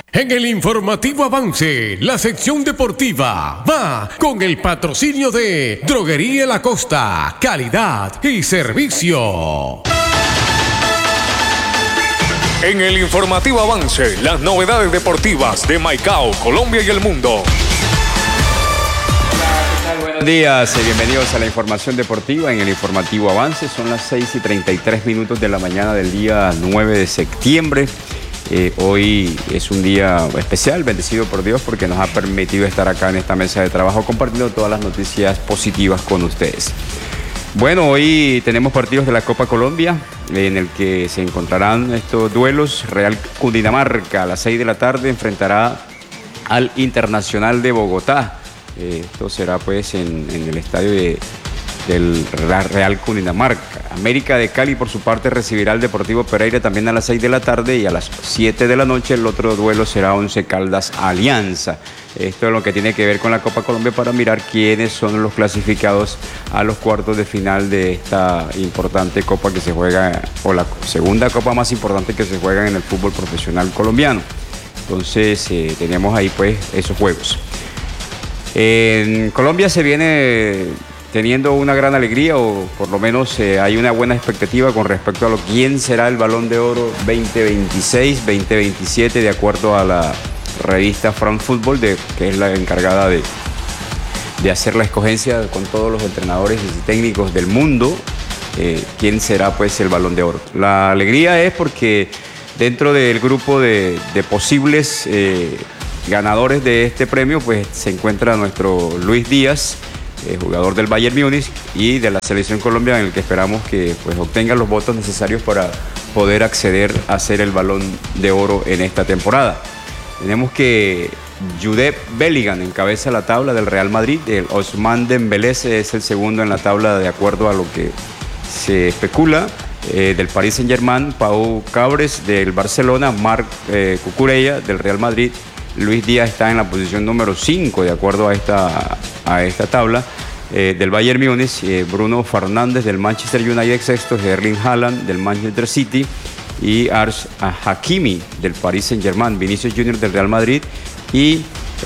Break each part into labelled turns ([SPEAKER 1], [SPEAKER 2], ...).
[SPEAKER 1] En el informativo Avance, la sección deportiva va con el patrocinio de Droguería La Costa, calidad y servicio.
[SPEAKER 2] En el informativo Avance, las novedades deportivas de Maicao, Colombia y el mundo.
[SPEAKER 3] Buenos días y bienvenidos a la información deportiva en el informativo Avance. Son las 6:33 de la mañana del día 9 de septiembre. Hoy es un día especial, bendecido por Dios, porque nos ha permitido estar acá en esta mesa de trabajo compartiendo todas las noticias positivas con ustedes. Bueno, hoy tenemos partidos de la Copa Colombia en el que se encontrarán estos duelos. Real Cundinamarca a las 6 de la tarde enfrentará al Internacional de Bogotá. Esto será pues en el estadio del Real Cundinamarca. América de Cali por su parte recibirá al Deportivo Pereira también a las 6 de la tarde, y a las 7 de la noche el otro duelo será Once Caldas Alianza. Esto es lo que tiene que ver con la Copa Colombia para mirar quiénes son los clasificados a los cuartos de final de esta importante copa que se juega, o la segunda copa más importante que se juega en el fútbol profesional colombiano. Entonces tenemos ahí pues esos juegos. En Colombia se viene teniendo una gran alegría, o por lo menos hay una buena expectativa con respecto a quién será el Balón de Oro 2026-2027, de acuerdo a la revista France Football, que es la encargada de hacer la escogencia con todos los entrenadores y técnicos del mundo, quién será pues el Balón de Oro. La alegría es porque dentro del grupo de posibles ganadores de este premio pues se encuentra nuestro Luis Díaz, jugador del Bayern Múnich y de la selección Colombia, en el que esperamos que pues obtenga los votos necesarios para poder acceder a ser el Balón de Oro en esta temporada. Tenemos que Jude Bellingham encabeza la tabla del Real Madrid, el Ousmane Dembélé es el segundo en la tabla de acuerdo a lo que se especula. Del Paris Saint-Germain, Pau Cabres del Barcelona, Marc Cucurella del Real Madrid. Luis Díaz está en la posición número 5 de acuerdo a esta tabla. Del Bayern Múnich, Bruno Fernández del Manchester United sexto, Erling Haaland del Manchester City y Achraf Hakimi del Paris Saint-Germain, Vinicius Junior del Real Madrid y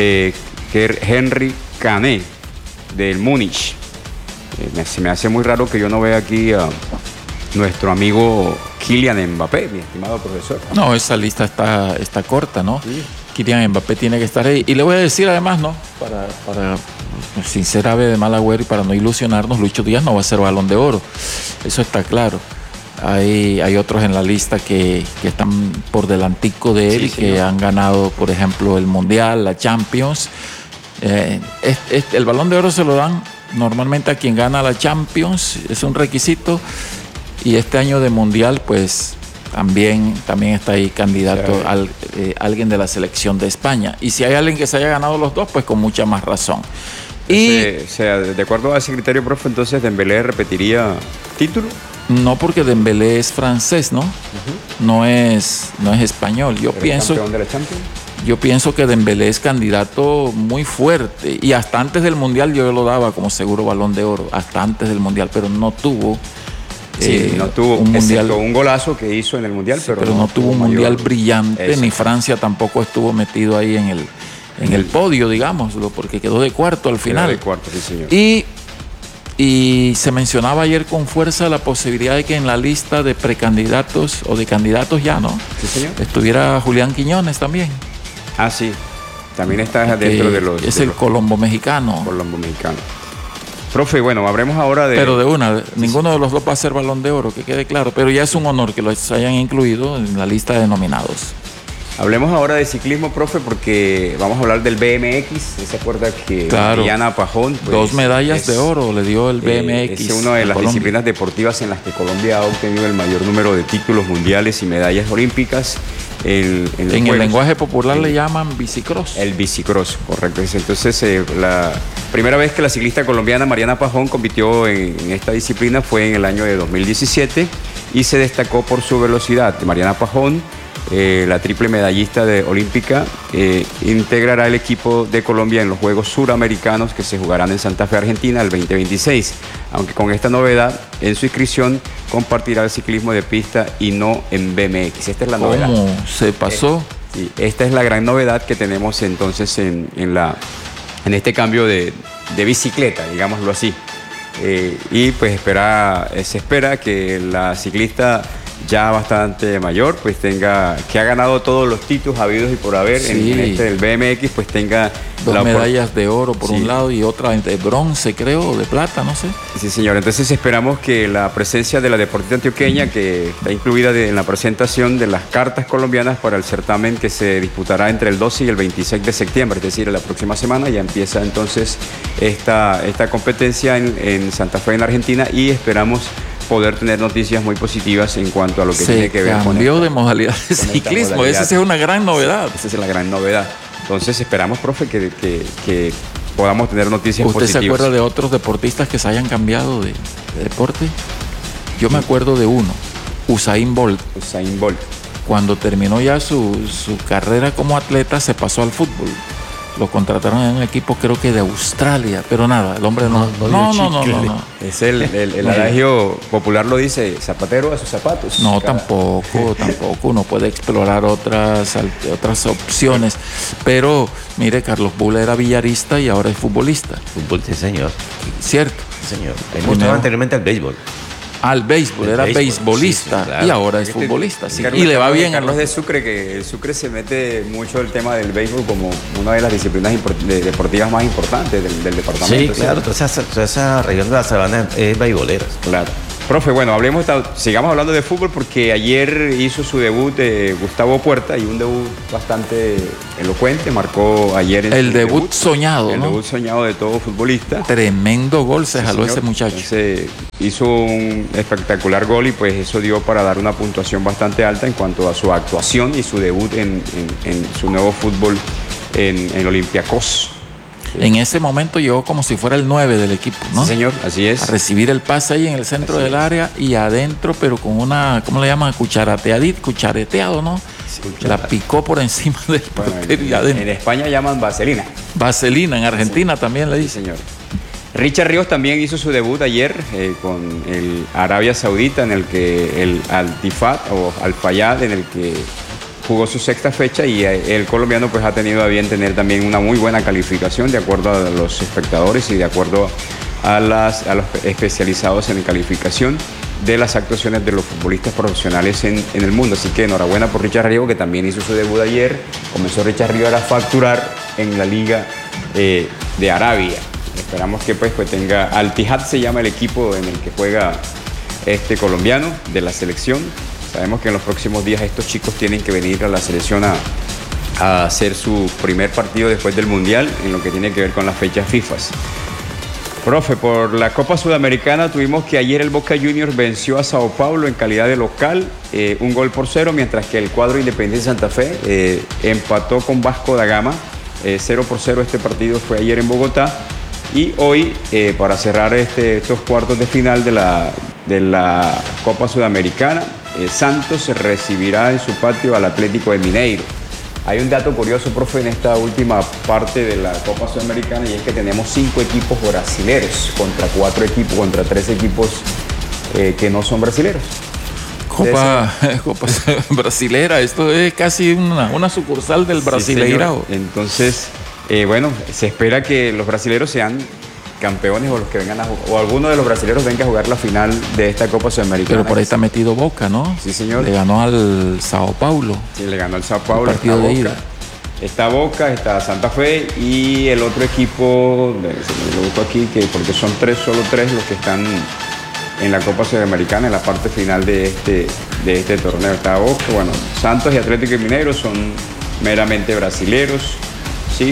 [SPEAKER 3] Henry Cané del Múnich. Se me hace muy raro que yo no vea aquí a nuestro amigo Kylian Mbappé, mi estimado profesor.
[SPEAKER 4] No, esa lista está corta, ¿no? Sí. Kylian Mbappé tiene que estar ahí. Y le voy a decir además, ¿no? Para sin ser ave de mal agüero y para no ilusionarnos, Lucho Díaz no va a ser Balón de Oro. Eso está claro. Hay otros en la lista que están por delantico de él, sí, y que han ganado, por ejemplo, el Mundial, la Champions. El Balón de Oro se lo dan normalmente a quien gana la Champions, es un requisito. Y este año de Mundial, pues también está ahí candidato, sí, alguien de la selección de España. Y si hay alguien que se haya ganado los dos, pues con mucha más razón.
[SPEAKER 3] De acuerdo a ese criterio, profe, entonces Dembélé repetiría título.
[SPEAKER 4] No, porque Dembélé es francés, ¿no? No es español. Yo pienso que Dembélé es candidato muy fuerte. Y hasta antes del Mundial yo lo daba como seguro Balón de Oro. Hasta antes del Mundial, pero no tuvo.
[SPEAKER 3] No tuvo un mundial, un golazo que hizo en el Mundial,
[SPEAKER 4] sí, pero no tuvo un mundial brillante. Ni Francia tampoco estuvo metido ahí en el podio, digámoslo, porque quedó de cuarto al final.
[SPEAKER 3] Quedó de cuarto, sí, señor.
[SPEAKER 4] Y se mencionaba ayer con fuerza la posibilidad de que en la lista de precandidatos o de candidatos ya, ¿no?
[SPEAKER 3] Sí, señor.
[SPEAKER 4] Estuviera Julián Quiñones también.
[SPEAKER 3] Ah, sí. También está dentro de los...
[SPEAKER 4] Es el colombo mexicano.
[SPEAKER 3] Colombo mexicano. Profe, bueno, hablemos ahora de...
[SPEAKER 4] Pero ninguno de los dos va a ser Balón de Oro, que quede claro. Pero ya es un honor que los hayan incluido en la lista de nominados.
[SPEAKER 3] Hablemos ahora de ciclismo, profe, porque vamos a hablar del BMX. ¿Se acuerda que Mariana Pajón?
[SPEAKER 4] Pues, 2 medallas de oro le dio el BMX.
[SPEAKER 3] Es una de las disciplinas deportivas en las que Colombia ha obtenido el mayor número de títulos mundiales y medallas olímpicas. En
[SPEAKER 4] el lenguaje popular le llaman bicicross.
[SPEAKER 3] El bicicross, correcto. Entonces, la primera vez que la ciclista colombiana Mariana Pajón compitió en esta disciplina fue en el año de 2017 y se destacó por su velocidad. Mariana Pajón, la triple medallista olímpica, integrará el equipo de Colombia en los Juegos Suramericanos que se jugarán en Santa Fe, Argentina, el 2026. Aunque con esta novedad, en su inscripción compartirá el ciclismo de pista y no en BMX. Esta es la novedad.
[SPEAKER 4] ¿Cómo se pasó?
[SPEAKER 3] Sí, esta es la gran novedad que tenemos entonces en este cambio de bicicleta, digámoslo así. Y pues se espera que la ciclista ya bastante mayor, pues que ha ganado todos los títulos habidos y por haber
[SPEAKER 4] Sí.
[SPEAKER 3] en este del BMX, pues tenga
[SPEAKER 4] Dos medallas de oro por
[SPEAKER 3] Sí.
[SPEAKER 4] un lado y otra de bronce, creo, o de plata, no sé.
[SPEAKER 3] Sí, señor. Entonces esperamos que la presencia de la deportista antioqueña, que está incluida en la presentación de las cartas colombianas para el certamen que se disputará entre el 12 y el 26 de septiembre, es decir, la próxima semana, ya empieza entonces esta competencia en Santa Fe, en Argentina, y esperamos poder tener noticias muy positivas en cuanto a lo que tiene que ver con
[SPEAKER 4] cambió de modalidad de
[SPEAKER 3] esta
[SPEAKER 4] ciclismo,
[SPEAKER 3] modalidad.
[SPEAKER 4] esa sí es una gran novedad.
[SPEAKER 3] Esa es la gran novedad. Entonces esperamos, profe, que podamos tener noticias
[SPEAKER 4] ¿Usted
[SPEAKER 3] positivas.
[SPEAKER 4] se acuerda de otros deportistas que se hayan cambiado de deporte? Yo me acuerdo de uno, Usain Bolt.
[SPEAKER 3] Usain Bolt.
[SPEAKER 4] Cuando terminó ya su carrera como atleta, se pasó al fútbol. Lo contrataron en un equipo, creo que de Australia, pero nada, el hombre no. No.
[SPEAKER 3] Es el adagio popular lo dice, zapatero a sus zapatos.
[SPEAKER 4] No, tampoco. Uno puede explorar otras opciones. Pero, mire, Carlos Bula era billarista y ahora es futbolista.
[SPEAKER 5] Fútbol, sí, señor.
[SPEAKER 4] ¿Cierto?
[SPEAKER 5] Sí, señor. Me
[SPEAKER 4] Primero.
[SPEAKER 5] gustaba anteriormente el béisbol.
[SPEAKER 4] Al béisbol,
[SPEAKER 5] El
[SPEAKER 4] era
[SPEAKER 5] béisbol,
[SPEAKER 4] beisbolista
[SPEAKER 5] sí, claro.
[SPEAKER 4] y ahora es futbolista. Sí.
[SPEAKER 3] Carlos,
[SPEAKER 4] Y le va bien a
[SPEAKER 3] Carlos
[SPEAKER 4] los
[SPEAKER 3] de Sucre, que el Sucre se mete mucho el tema del béisbol como una de las disciplinas deportivas más importantes del departamento.
[SPEAKER 5] Sí, claro. Toda esa región de la sabana es beisbolera.
[SPEAKER 3] Claro. Profe, bueno, sigamos hablando de fútbol porque ayer hizo su debut Gustavo Puerta y un debut bastante elocuente, marcó ayer en
[SPEAKER 4] El
[SPEAKER 3] su
[SPEAKER 4] debut soñado,
[SPEAKER 3] el
[SPEAKER 4] ¿no?
[SPEAKER 3] debut soñado de todo futbolista.
[SPEAKER 4] Tremendo gol se
[SPEAKER 3] Sí,
[SPEAKER 4] jaló
[SPEAKER 3] señor.
[SPEAKER 4] ese muchacho.
[SPEAKER 3] Entonces, hizo un espectacular gol y pues eso dio para dar una puntuación bastante alta en cuanto a su actuación y su debut en su nuevo fútbol en Olympiacos.
[SPEAKER 4] En ese momento llegó como si fuera el 9 del equipo, ¿no?
[SPEAKER 3] Sí, señor, así
[SPEAKER 4] A
[SPEAKER 3] es.
[SPEAKER 4] recibir el pase ahí en el centro
[SPEAKER 3] Así
[SPEAKER 4] del
[SPEAKER 3] es.
[SPEAKER 4] área y adentro, pero con una, ¿cómo le llaman? Cuchareteado, ¿no? La picó por encima del
[SPEAKER 3] Bueno,
[SPEAKER 4] portero y
[SPEAKER 3] en
[SPEAKER 4] adentro.
[SPEAKER 3] España llaman vaselina.
[SPEAKER 4] Vaselina, en Argentina también le
[SPEAKER 3] Sí,
[SPEAKER 4] dice.
[SPEAKER 3] señor. Richard Ríos también hizo su debut ayer con el Arabia Saudita, en el que el Al-Tifat o Al-Fayad, en el que jugó su sexta fecha, y el colombiano pues ha tenido a bien tener también una muy buena calificación de acuerdo a los espectadores y de acuerdo a los especializados en calificación de las actuaciones de los futbolistas profesionales en el mundo. Así que enhorabuena por Richard Ríos, que también hizo su debut ayer. Comenzó Richard Ríos a facturar en la Liga de Arabia. Esperamos que pues tenga, Al-Tihad se llama el equipo en el que juega este colombiano de la selección. Sabemos que en los próximos días estos chicos tienen que venir a la selección a hacer su primer partido después del Mundial en lo que tiene que ver con las fechas FIFA. Profe, por la Copa Sudamericana tuvimos que ayer el Boca Juniors venció a Sao Paulo en calidad de local, 1-0, mientras que el cuadro Independiente Santa Fe empató con Vasco da Gama, 0-0. Este partido fue ayer en Bogotá. Y hoy, para cerrar estos cuartos de final de la Copa Sudamericana, Santos recibirá en su patio al Atlético de Mineiro. Hay un dato curioso, profe, en esta última parte de la Copa Sudamericana, y es que tenemos 5 equipos brasileros contra 3 equipos que no son brasileros.
[SPEAKER 4] Copa brasilera, esto es casi una sucursal del
[SPEAKER 3] Sí,
[SPEAKER 4] Brasileirao.
[SPEAKER 3] señor. Entonces, bueno, se espera que los brasileros sean campeones o los que vengan o alguno de los brasileros venga a jugar la final de esta Copa Sudamericana.
[SPEAKER 4] Pero por ahí está metido Boca, ¿no?
[SPEAKER 3] Sí, señor.
[SPEAKER 4] Le ganó al Sao Paulo.
[SPEAKER 3] Sí, le ganó al Sao Paulo.
[SPEAKER 4] El partido
[SPEAKER 3] está
[SPEAKER 4] de
[SPEAKER 3] Boca.
[SPEAKER 4] ida.
[SPEAKER 3] Está Boca, está Santa Fe y el otro equipo, se me lo busco aquí, porque son solo tres los que están en la Copa Sudamericana, en la parte final de este torneo. Está Boca, bueno, Santos y Atlético Mineiro son meramente brasileros, sí.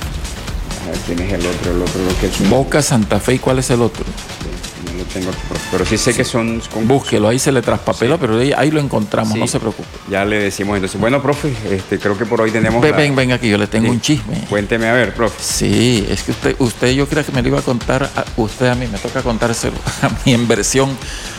[SPEAKER 3] A ver, ¿quién es el otro lo que es un...
[SPEAKER 4] Boca, Santa Fe, ¿y cuál es el otro?
[SPEAKER 3] No lo tengo aquí, pero sí sé que son...
[SPEAKER 4] Búsquelo, ahí se le traspapela, pero ahí lo encontramos,
[SPEAKER 3] Sí.
[SPEAKER 4] no se preocupe.
[SPEAKER 3] Ya le decimos entonces. Bueno, profe, creo que por hoy tenemos...
[SPEAKER 4] Ven aquí, yo le tengo
[SPEAKER 3] Sí.
[SPEAKER 4] un chisme.
[SPEAKER 3] Cuénteme a ver, profe.
[SPEAKER 4] Sí, es que usted yo creo que me lo iba a contar, usted a mí me toca contárselo, a mí en versión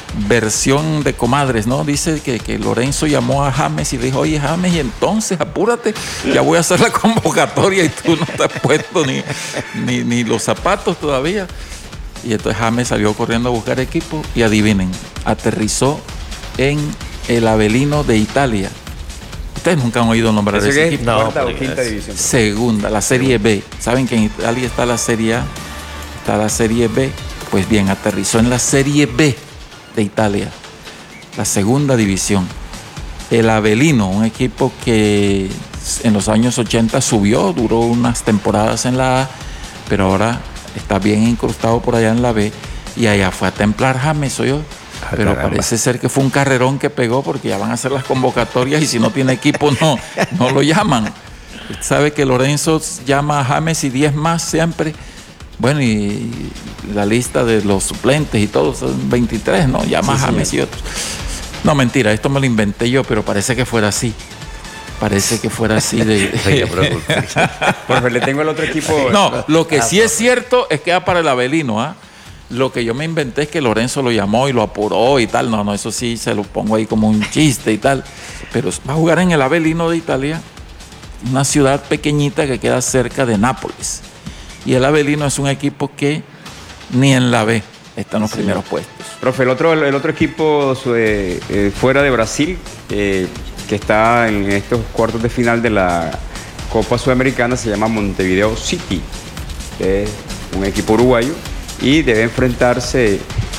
[SPEAKER 4] de comadres, ¿no? Dice que Lorenzo llamó a James y le dijo, oye James, y entonces apúrate, ya voy a hacer la convocatoria y tú no te has puesto ni los zapatos todavía. Y entonces James salió corriendo a buscar equipo y adivinen, aterrizó en el Avelino de Italia. Ustedes nunca han oído nombrar
[SPEAKER 3] ¿Eso
[SPEAKER 4] ese
[SPEAKER 3] qué es?
[SPEAKER 4] equipo.
[SPEAKER 5] No,
[SPEAKER 3] ¿Cuarta o
[SPEAKER 5] porque
[SPEAKER 3] quinta
[SPEAKER 5] es-
[SPEAKER 3] división?
[SPEAKER 4] Segunda, la Serie B. Saben que en Italia está la Serie A, está la Serie B. Pues bien, aterrizó en la Serie B de Italia, la segunda división. El Avellino, un equipo que en los años 80 subió, duró unas temporadas en la A, pero ahora está bien incrustado por allá en la B, y allá fue a templar James, ¿oyó? Pero
[SPEAKER 5] caramba.
[SPEAKER 4] parece ser que fue un carrerón que pegó, porque ya van a hacer las convocatorias y si no tiene equipo no lo llaman. Sabe que Lorenzo llama a James y 10 más siempre. Bueno, y la lista de los suplentes y todo son 23, ¿no? Llama a James y otros. No, mentira, esto me lo inventé yo, pero parece que fuera así. Parece que fuera así de...
[SPEAKER 5] Oiga, pero-
[SPEAKER 3] Profe, le tengo el otro equipo.
[SPEAKER 4] No, lo que sí es cierto es que era para el Avellino, ¿ah? Lo que yo me inventé es que Lorenzo lo llamó y lo apuró y tal. No, eso sí se lo pongo ahí como un chiste y tal. Pero va a jugar en el Avellino de Italia, una ciudad pequeñita que queda cerca de Nápoles. Y el Avellino es un equipo que ni en la B está en los primeros puestos.
[SPEAKER 3] Profe, el otro equipo fuera de Brasil, que está en estos cuartos de final de la Copa Sudamericana, se llama Montevideo City, que es un equipo uruguayo, y debe enfrentarse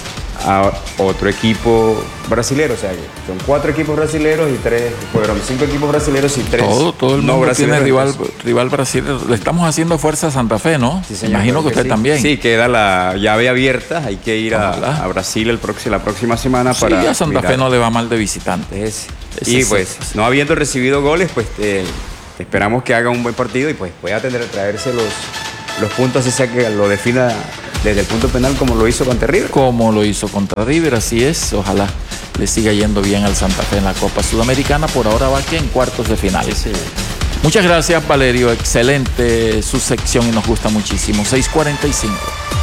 [SPEAKER 3] a otro equipo brasilero. O sea, son 4 equipos brasileros y 5 equipos brasileros y 3
[SPEAKER 4] Todo el
[SPEAKER 3] no
[SPEAKER 4] mundo tiene
[SPEAKER 3] brasileros.
[SPEAKER 4] rival brasileño. Le estamos haciendo fuerza a Santa Fe, ¿no?
[SPEAKER 3] Sí, señor,
[SPEAKER 4] Imagino que
[SPEAKER 3] creo
[SPEAKER 4] usted
[SPEAKER 3] sí.
[SPEAKER 4] también.
[SPEAKER 3] Sí, queda la llave abierta. Hay que ir
[SPEAKER 4] Ojalá.
[SPEAKER 3] a Brasil la próxima semana
[SPEAKER 4] Sí,
[SPEAKER 3] para
[SPEAKER 4] a Santa Fe
[SPEAKER 3] mirar.
[SPEAKER 4] no le va mal de visitante.
[SPEAKER 3] Y
[SPEAKER 4] Ese
[SPEAKER 3] pues,
[SPEAKER 4] es.
[SPEAKER 3] no habiendo recibido goles, pues esperamos que haga un buen partido y pues pueda traerse los puntos, así sea que lo defina desde el punto penal como lo hizo contra River.
[SPEAKER 4] Como lo hizo contra River, así es. Ojalá le siga yendo bien al Santa Fe en la Copa Sudamericana. Por ahora va aquí en cuartos de final.
[SPEAKER 3] Sí, señor.
[SPEAKER 4] Muchas gracias, Valerio. Excelente su sección y nos gusta muchísimo. 6:45.